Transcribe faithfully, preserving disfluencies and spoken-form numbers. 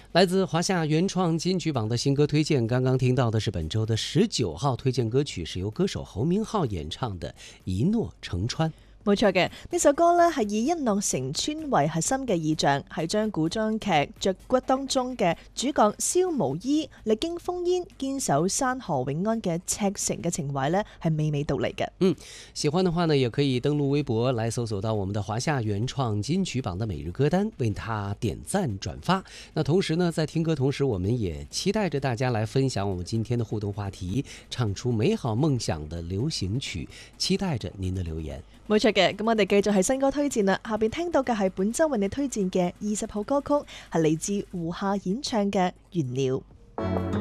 来自华夏原创金曲榜的新歌推荐，刚刚听到的是本周的十九号推荐歌曲，是由歌手侯明昊演唱的《一诺成川》。 冇錯嘅，呢首歌呢係以一諾成川為核心嘅意象，係將古裝劇《着骨》當中嘅主角蕭無醫歷經烽煙堅守山河永安嘅赤誠嘅情懷呢係娓娓道嚟嘅。 嗯，喜歡的話呢，也可以登錄微博來搜索到我們的華夏原創金曲榜的每日歌單，為他點讚轉發。那同時呢，在聽歌同時，我們也期待着大家來分享我們今天的互動話題，唱出美好夢想的流行曲，期待着您的留言。 冇錯嘅，咁我哋繼續係新歌推薦啦。下邊聽到嘅係本周為你推薦嘅二十號歌曲，係嚟自胡夏演唱嘅《原料》。